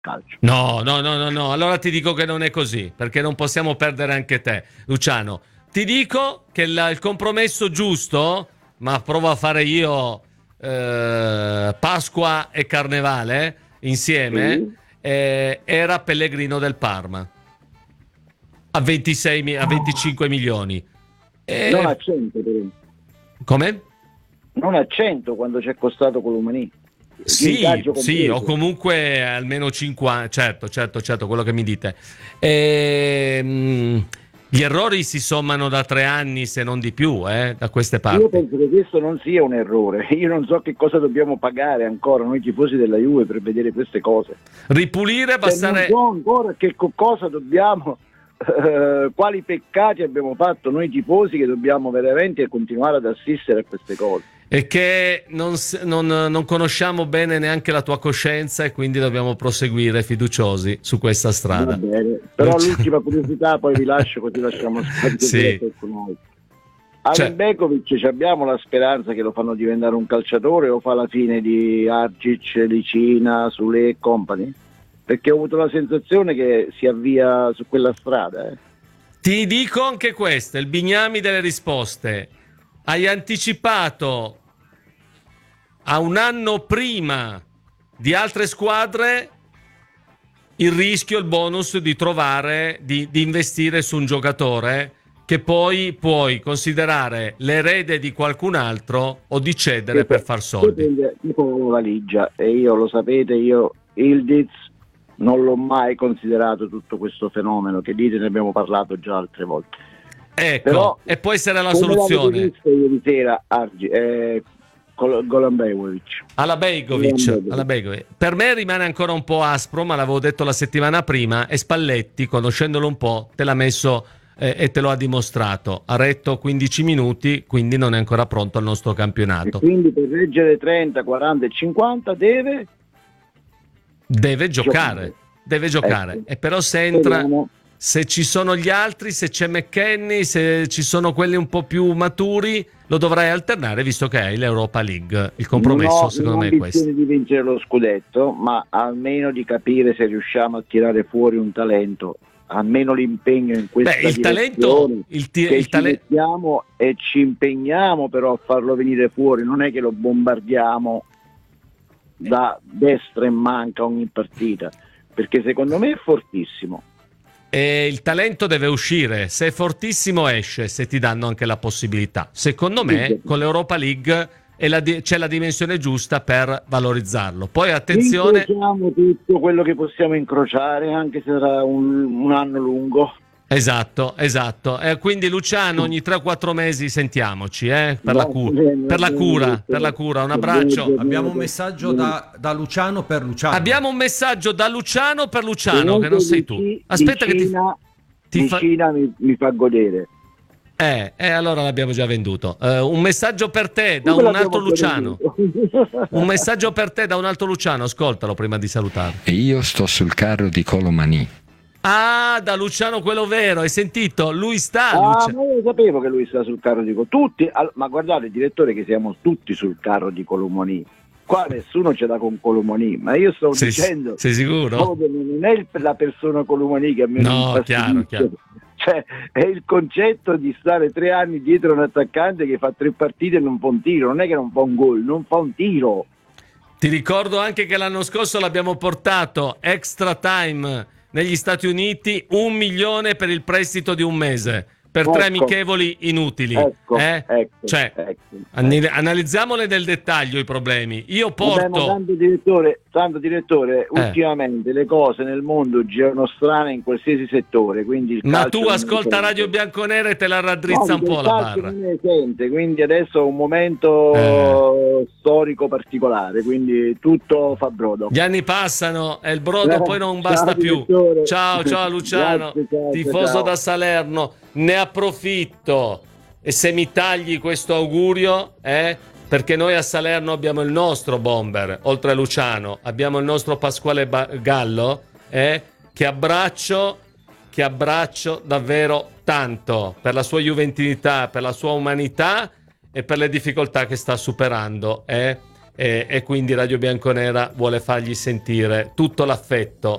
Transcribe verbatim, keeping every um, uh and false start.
calcio. No, no, no, no, no. Allora ti dico che non è così, perché non possiamo perdere anche te, Luciano. Ti dico che la- il compromesso giusto, ma provo a fare io eh, Pasqua e Carnevale insieme, Sì? eh, era Pellegrino del Parma a ventisei, mi- a venticinque milioni. Non a E... cento, però. Come? Non a cento quando c'è costato Colomani. Sì, L'ingaggio sì, o compreso. comunque almeno cinquanta, certo, certo, certo, quello che mi dite. Ehm, gli errori si sommano da tre anni, se non di più, eh, da queste Io parti. penso che questo non sia un errore. Io non so che cosa dobbiamo pagare ancora noi tifosi della Juve per vedere queste cose. Ripulire, Cioè, non passare... so ancora che co- cosa dobbiamo, eh, quali peccati abbiamo fatto noi tifosi che dobbiamo veramente continuare ad assistere a queste cose. E che non, s- non- non conosciamo bene neanche la tua coscienza e quindi dobbiamo proseguire fiduciosi su questa Va strada. bene, però Lucia- l'ultima curiosità poi vi lascio così lasciamo stare Sì, con noi. cioè, Alen Begovic, ci abbiamo la speranza che lo fanno diventare un calciatore o fa la fine di Argic, Licina, Sule e company? Perché ho avuto la sensazione che si avvia su quella strada. Eh. ti dico anche questo, il bignami delle risposte. Hai anticipato a un anno prima di altre squadre il rischio, il bonus di trovare, di, di investire su un giocatore che poi puoi considerare l'erede di qualcun altro o di cedere per far soldi. Prende tipo la valigia e io lo sapete, io Ildiz non l'ho mai considerato tutto questo fenomeno che dite, ne abbiamo parlato già altre volte. Ecco, Però, e può essere la come l'avete soluzione. visto ieri sera Argi, eh, Gol- Golan Begovic. Alla Begovic, alla Begovic. Per me rimane ancora un po' aspro, ma l'avevo detto la settimana prima, e Spalletti, conoscendolo un po', te l'ha messo eh, e te lo ha dimostrato. Ha retto quindici minuti, quindi non è ancora pronto al nostro E campionato. quindi per reggere trenta, quaranta e cinquanta deve Deve giocare, giocare. deve giocare. Ecco. E però se entra, Speriamo. se ci sono gli altri, se c'è McKennie, se ci sono quelli un po' più maturi, lo dovrai alternare visto che hai l'Europa League. Il compromesso Non ho, secondo non ho me è questo. ambizione di vincere lo scudetto, ma almeno di capire se riusciamo a tirare fuori un talento, almeno l'impegno in questa Beh, il direzione, talento, il, ti- che il ci tale- mettiamo e ci impegniamo però a farlo venire fuori, non è che lo bombardiamo da destra e manca ogni partita, perché secondo me è fortissimo. E il talento deve uscire, se è fortissimo esce, se ti danno anche la possibilità. Secondo me con l'Europa League è la di- c'è la dimensione giusta per valorizzarlo. Poi attenzione, Incrociamo tutto quello che possiamo incrociare, anche se sarà un, un anno lungo. esatto, esatto. E quindi Luciano ogni tre quattro mesi sentiamoci, eh, per, la Va cu- bene, per va la bene, cura, dottore. per la cura. Un Va abbraccio. bene, Abbiamo un bene, messaggio bene. da, da Luciano per Luciano. Abbiamo un messaggio da Luciano per Luciano, che Comunque non sei tu. Vici- Aspetta che ti, vicina, ti fa... vicina mi, mi fa godere. Eh, eh, allora l'abbiamo già venduto. Eh, un messaggio per te da Come un l'abbiamo altro Luciano. ottenuto? Un messaggio per te da un altro Luciano, ascoltalo prima di salutare. E io sto sul carro di Colomani. Ah, da Luciano quello vero, hai sentito? Lui sta, Ah, Lucia- ma io sapevo che lui sta sul carro di Colomani. Tutti, al- ma guardate, direttore, che siamo tutti sul carro di Colomani. Qua nessuno ce l'ha con Colomani, ma io sto Sei, dicendo sei sicuro? proprio non è il- la persona Colomani che a me No, non chiaro, chiaro. Cioè, è il concetto di stare tre anni dietro un attaccante che fa tre partite e non fa un tiro, non è che non fa un gol, non fa un tiro. Ti ricordo anche che l'anno scorso l'abbiamo portato extra time negli Stati Uniti, un milione per il prestito di un mese, per tre Ecco. amichevoli inutili. Ecco, eh? ecco, Cioè, ecco. anni- analizzamole nel dettaglio i problemi. Io Vabbè, ma porto... tanto direttore, tanto direttore ultimamente le cose nel mondo girano strane in qualsiasi settore, quindi il Ma calcio tu non ascolta ne Radio sente. Bianconera e te la raddrizza No, un po' il la calcio barra. non ne sente, quindi adesso è un momento Eh. storico particolare, quindi tutto fa brodo. Gli anni passano e il brodo Eh, poi non ciao, basta più. direttore. Ciao, ciao Luciano, Grazie, ciao, tifoso ciao. da Salerno. Ne approfitto e se mi tagli questo augurio, eh, perché noi a Salerno abbiamo il nostro bomber, oltre a Luciano, abbiamo il nostro Pasquale Ba- Gallo, eh, che abbraccio, che abbraccio davvero tanto per la sua juventinità, per la sua umanità e per le difficoltà che sta superando. Eh. e, e quindi Radio Bianconera vuole fargli sentire tutto l'affetto.